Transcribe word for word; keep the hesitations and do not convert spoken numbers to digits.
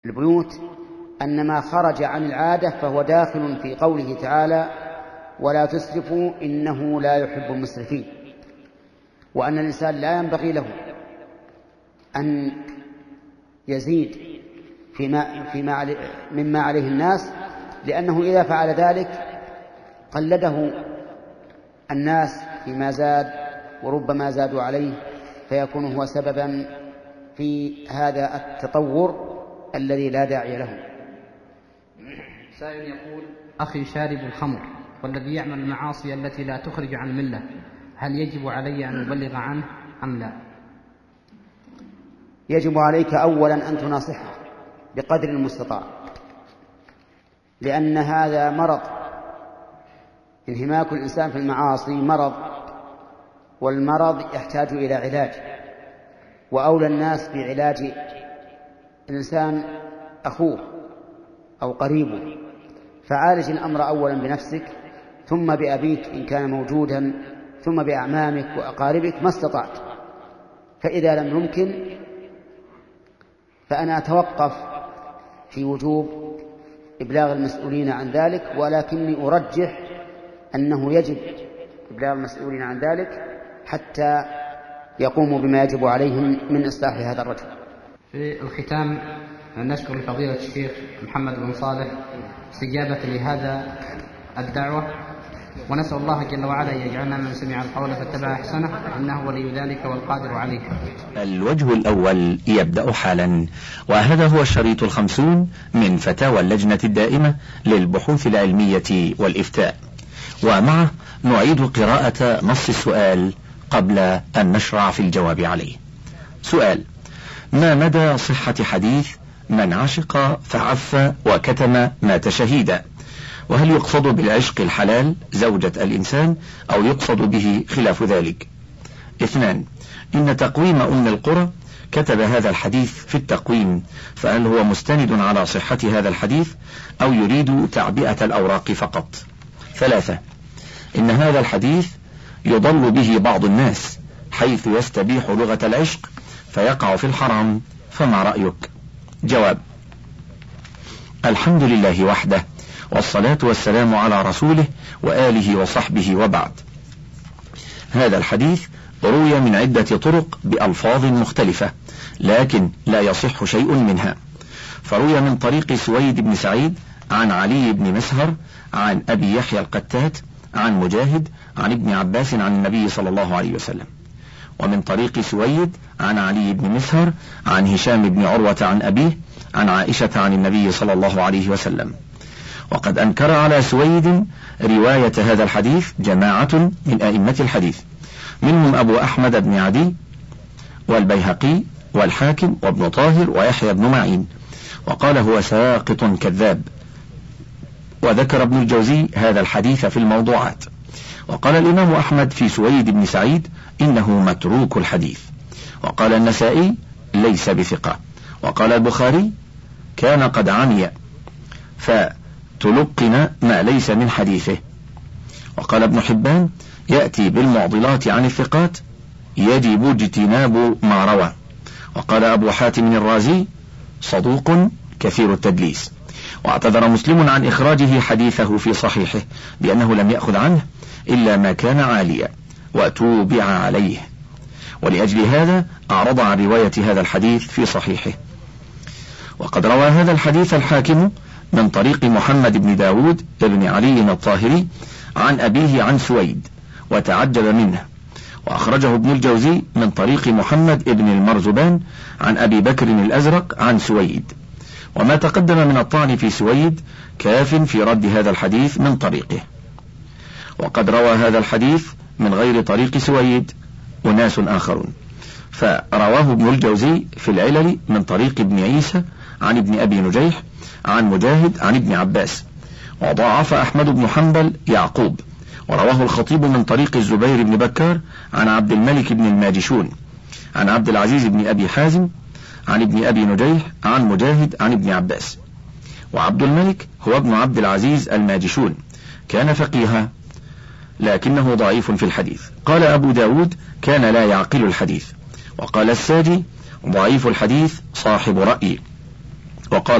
البيوت أن ما خرج عن العادة فهو داخل في قوله تعالى ولا تسرفوا إنه لا يحب المسرفين، وأن الإنسان لا ينبغي له أن يزيد فيما فيما مما عليه الناس، لأنه إذا فعل ذلك قلده الناس فيما زاد وربما زادوا عليه، فيكون هو سببا في هذا التطور الذي لا داعي له. سائل يقول: أخي شارب الخمر والذي يعمل المعاصي التي لا تخرج عن الملة، هل يجب علي أن أبلغ عنه أم لا؟ يجب عليك أولا أن تناصحه بقدر المستطاع، لأن هذا مرض. انهماك الإنسان في المعاصي مرض، والمرض يحتاج إلى علاج، وأولى الناس بعلاج الإنسان أخوه أو قريبه. فعالج الأمر أولا بنفسك، ثم بأبيك إن كان موجودا، ثم بأعمامك وأقاربك ما استطعت. فإذا لم يمكن فأنا أتوقف في وجوب إبلاغ المسؤولين عن ذلك، ولكني أرجح أنه يجب إبلاغ المسؤولين عن ذلك حتى يقوموا بما يجب عليهم من إصلاح هذا الرجل. في الختام نشكر فضيلة الشيخ محمد بن صالح استجابة لهذا الدعوة، ونسأل الله جل وعلا أن يجعلنا من سمع القول فاتبع أحسنه، إنه ولي ذلك والقادر عليه. الوجه الأول يبدأ حالا، وهذا هو الشريط الخمسون من فتاوى اللجنة الدائمة للبحوث العلمية والإفتاء، ومعه نعيد قراءة نص السؤال قبل أن نشرع في الجواب عليه. سؤال: ما مدى صحة حديث من عشق فعف وكتم مات شهيدا؟ وهل يقصد بالعشق الحلال زوجة الإنسان أو يقصد به خلاف ذلك؟ اثنان: إن تقويم أم القرى كتب هذا الحديث في التقويم، فهل هو مستند على صحة هذا الحديث أو يريد تعبئة الأوراق فقط؟ ثلاثة: إن هذا الحديث يضل به بعض الناس حيث يستبيح لغة العشق فيقع في الحرام، فما رأيك؟ جواب: الحمد لله وحده، والصلاة والسلام على رسوله وآله وصحبه، وبعد. هذا الحديث روي من عدة طرق بألفاظ مختلفة، لكن لا يصح شيء منها. فروي من طريق سويد بن سعيد عن علي بن مسهر عن أبي يحيى القتات عن مجاهد عن ابن عباس عن النبي صلى الله عليه وسلم، ومن طريق سويد عن علي بن مسهر عن هشام بن عروة عن أبيه عن عائشة عن النبي صلى الله عليه وسلم. وقد أنكر على سويد رواية هذا الحديث جماعة من أئمة الحديث، منهم أبو أحمد بن عدي والبيهقي والحاكم وابن طاهر ويحيى بن معين، وقال هو ساقط كذاب. وذكر ابن الجوزي هذا الحديث في الموضوعات. وقال الإمام أحمد في سويد بن سعيد إنه متروك الحديث. وقال النسائي ليس بثقة. وقال البخاري كان قد عمي فتلقن ما ليس من حديثه. وقال ابن حبان يأتي بالمعضلات عن الثقات يجب اجتناب ما روى. وقال أبو حاتم الرازي صدوق كثير التدليس. واعتذر مسلم عن إخراجه حديثه في صحيحه بأنه لم يأخذ عنه إلا ما كان عاليا وتوبع عليه، ولأجل هذا أعرض عن رواية هذا الحديث في صحيحه. وقد روى هذا الحديث الحاكم من طريق محمد بن داود بن علي الطاهري عن أبيه عن سويد وتعجب منه. وأخرجه ابن الجوزي من طريق محمد بن المرزبان عن أبي بكر الأزرق عن سويد. وما تقدم من الطعن في سويد كاف في رد هذا الحديث من طريقه. وقد روى هذا الحديث من غير طريق سويد أناس آخرون، فرواه ابن الجوزي في العلل من طريق ابن عيسى عن ابن أبي نجيح عن مجاهد عن ابن عباس. وضاعف أحمد بن حنبل يعقوب. ورواه الخطيب من طريق الزبير بن بكار عن عبد الملك بن الماجشون عن عبد العزيز بن أبي حازم عن ابن أبي نجيح عن مجاهد عن ابن عباس. وعبد الملك هو ابن عبد العزيز الماجشون، كان فقيها لكنه ضعيف في الحديث. قال أبو داود كان لا يعقل الحديث. وقال الساجي ضعيف الحديث صاحب رأي. وقال